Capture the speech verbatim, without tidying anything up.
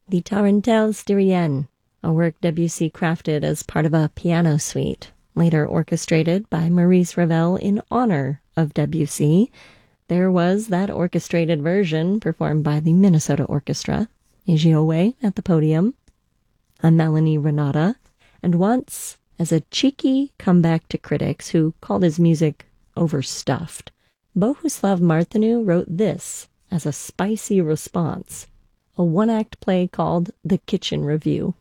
the Tarentelle Styrienne, a work Debussy crafted as part of a piano suite, later orchestrated by Maurice Ravel in honor of Debussy. There was that orchestrated version performed by the Minnesota Orchestra, Agiowe at the podium, a Melanie Renata, and once, as a cheeky comeback to critics who called his music overstuffed, Bohuslav Martinu wrote this as a spicy response, a one-act play called The Kitchen Review.